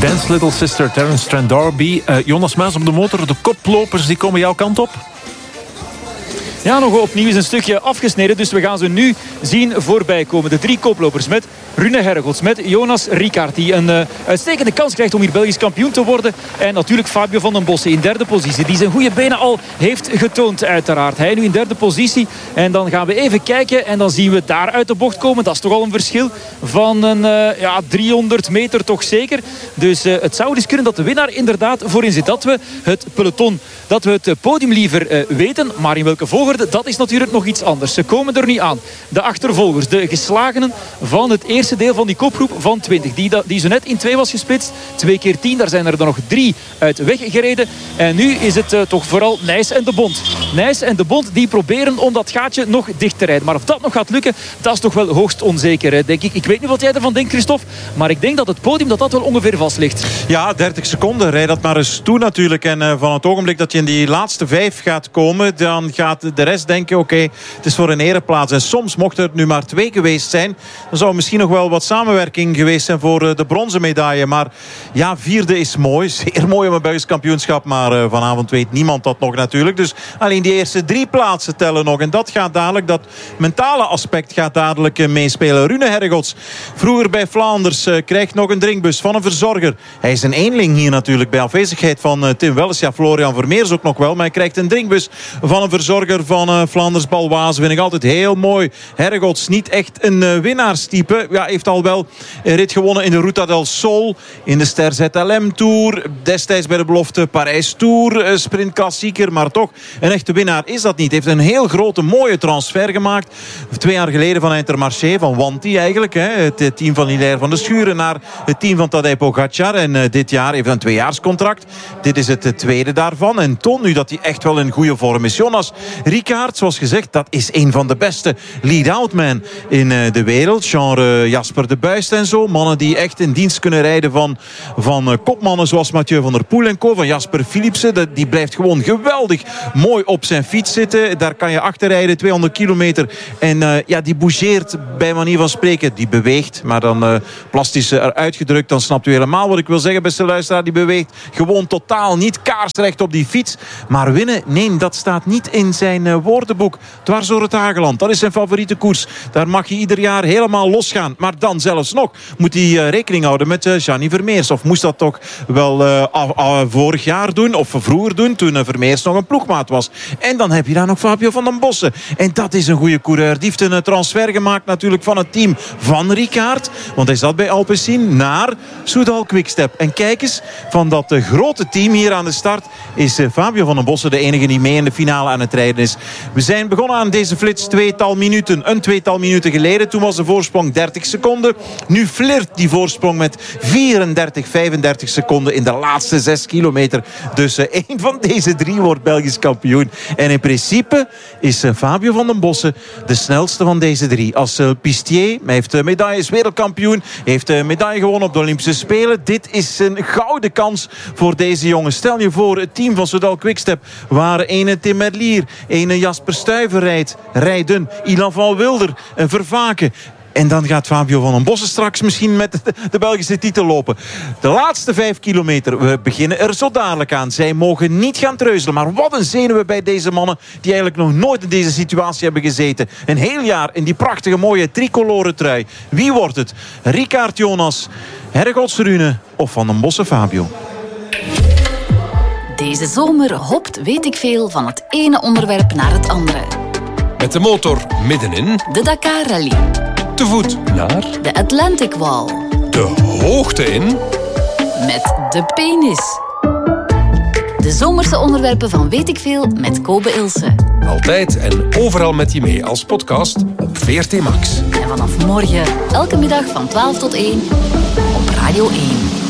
Dance Little Sister, Terence Trent D'Arby. Jonas Muis op de motor. De koplopers die komen jouw kant op. Ja, nog opnieuw is een stukje afgesneden. Dus we gaan ze nu zien voorbij komen. De 3 koplopers met Rune Hergots, met Jonas Rickaert, die een uitstekende kans krijgt om hier Belgisch kampioen te worden. En natuurlijk Fabio van den Bossen in 3e positie. Die zijn goede benen al heeft getoond uiteraard. Hij nu in 3e positie. En dan gaan we even kijken. En dan zien we daar uit de bocht komen. Dat is toch al een verschil van een 300 meter toch zeker. Dus het zou dus kunnen dat de winnaar inderdaad voorin zit. Dat we het peloton, dat we het podium liever weten. Maar in welke volgorde? Dat is natuurlijk nog iets anders. Ze komen er nu aan. De achtervolgers, de geslagenen van het eerste deel van die kopgroep van 20. Die zo net in 2 was gesplitst. 2 keer 10, daar zijn er dan nog 3 uit weggereden. En nu is het toch vooral Nys en de Bond. Nys en de Bond die proberen om dat gaatje nog dicht te rijden. Maar of dat nog gaat lukken, dat is toch wel hoogst onzeker, denk ik. Ik weet niet wat jij ervan denkt, Christophe. Maar ik denk dat het podium dat wel ongeveer vast ligt. Ja, 30 seconden. Rijd dat maar eens toe natuurlijk. En van het ogenblik dat je in die laatste 5 gaat komen, dan gaat de rest denken, oké, het is voor een ereplaats. En soms mocht het nu maar 2 geweest zijn, dan zou misschien nog wel wat samenwerking geweest zijn voor de bronzen medaille. Maar ja, 4e is mooi. Zeer mooi om een Belgisch kampioenschap. Maar vanavond weet niemand dat nog natuurlijk. Dus alleen die eerste 3 plaatsen tellen nog. En dat gaat dadelijk, dat mentale aspect gaat dadelijk meespelen. Rune Hergots, vroeger bij Vlaanders, krijgt nog een drinkbus van een verzorger. Hij is een eenling hier natuurlijk bij afwezigheid van Tim Welles. Ja, Florian Vermeers ook nog wel. Maar hij krijgt een drinkbus van een verzorger van Vlaanders Baloise. Vind ik altijd heel mooi. Hergots, niet echt een winnaarstype. Ja, heeft al wel een rit gewonnen in de Ruta del Sol. In de Ster ZLM Tour. Destijds bij de belofte Parijs Tour. Sprintklassieker. Maar toch, een echte winnaar is dat niet. Heeft een heel grote, mooie transfer gemaakt. 2 jaar geleden van Intermarché. Van Wanty eigenlijk. Het team van Hilaire van der Schuren naar het team van Tadej Pogacar. En dit jaar heeft een 2-jaarscontract. Dit is het tweede daarvan. En toont nu dat hij echt wel in goede vorm is. Jonas Rickaert, zoals gezegd, dat is een van de beste lead-out men in de wereld. Genre Jasper de Buist en zo. Mannen die echt in dienst kunnen rijden van kopmannen zoals Mathieu van der Poel en co. Van Jasper Philipsen. Die blijft gewoon geweldig mooi op zijn fiets zitten. Daar kan je achter rijden, 200 kilometer. En die bougeert bij manier van spreken. Die beweegt, maar dan plastisch eruit gedrukt. Dan snapt u helemaal wat ik wil zeggen, beste luisteraar. Die beweegt gewoon totaal niet kaarsrecht op die fiets. Maar winnen, nee, dat staat niet in zijn woordenboek. Dwars door het Hageland, dat is zijn favoriete koers. Daar mag hij ieder jaar helemaal losgaan. Maar dan zelfs nog moet hij rekening houden met Gianni Vermeers. Of moest dat toch wel vorig jaar doen, of vroeger doen, toen Vermeers nog een ploegmaat was. En dan heb je daar nog Fabio van den Bossen. En dat is een goede coureur. Die heeft een transfer gemaakt natuurlijk van het team van Rickaert. Want hij zat bij Alpecin naar Soudal Quickstep. En kijk eens, van dat grote team hier aan de start is Fabio van den Bossen de enige die mee in de finale aan het rijden is. We zijn begonnen aan deze flits een 2-tal minuten geleden. Toen was de voorsprong 30 seconden. Nu flirt die voorsprong met 35 seconden in de laatste 6 kilometer. Dus één van deze 3 wordt Belgisch kampioen. En in principe is Fabio van den Bossen de snelste van deze 3. Als pistier, hij heeft medailles, wereldkampioen, heeft medaille gewonnen op de Olympische Spelen. Dit is een gouden kans voor deze jongen. Stel je voor, het team van Soudal Quickstep, waar ene Tim Merlier, ene Jasper Stuyver rijden, Ilan van Wilder, Vervaken. En dan gaat Fabio van den Bossen straks misschien met de Belgische titel lopen. De laatste 5 kilometer, we beginnen er zo dadelijk aan. Zij mogen niet gaan treuzelen. Maar wat een zenuwen bij deze mannen die eigenlijk nog nooit in deze situatie hebben gezeten. Een heel jaar in die prachtige mooie tricolore trui. Wie wordt het? Rickaert Jonas, Hergots Rune of Van den Bossen Fabio? Deze zomer hopt weet ik veel van het ene onderwerp naar het andere. Met de motor middenin. De Dakar Rally. Te voet naar. De Atlantic Wall. De hoogte in. Met de penis. De zomerse onderwerpen van Weet ik veel met Kobe Ilse. Altijd en overal met je mee als podcast op VRT Max. En vanaf morgen elke middag van 12 tot 1 op Radio 1.